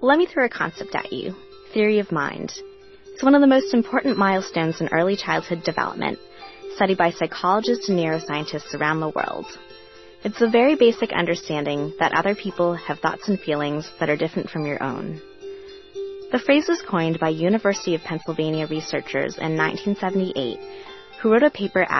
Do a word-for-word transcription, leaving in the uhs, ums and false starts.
Let me throw a concept at you, theory of mind. It's one of the most important milestones in early childhood development, studied by psychologists and neuroscientists around the world. It's a very basic understanding that other people have thoughts and feelings that are different from your own. The phrase was coined by University of Pennsylvania researchers in nineteen seventy-eight, who wrote a paper